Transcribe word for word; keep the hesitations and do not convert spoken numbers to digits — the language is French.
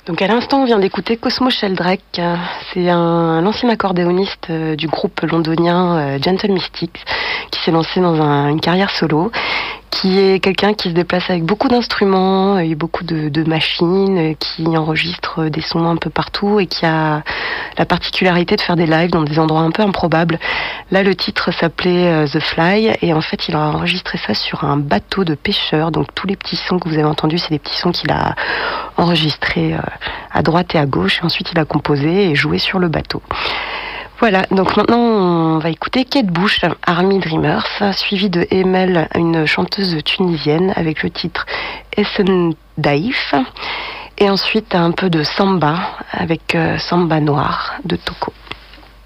Donc à l'instant, on vient d'écouter Cosmo Sheldrake. C'est un, un ancien accordéoniste du groupe londonien Gentle Mystics qui s'est lancé dans un, une carrière solo, qui est quelqu'un qui se déplace avec beaucoup d'instruments et beaucoup de, de machines, qui enregistre des sons un peu partout et qui a la particularité de faire des lives dans des endroits un peu improbables. Là, le titre s'appelait The Fly et en fait, il a enregistré ça sur un bateau de pêcheurs. Donc tous les petits sons que vous avez entendus, c'est des petits sons qu'il a enregistrés à droite et à gauche. Et ensuite, il a composé et joué sur le bateau. Voilà, donc maintenant on va écouter Kate Bush, Army Dreamers, suivi de Emel, une chanteuse tunisienne, avec le titre Essen Daif, et ensuite un peu de samba avec euh, Samba Noir de Toko.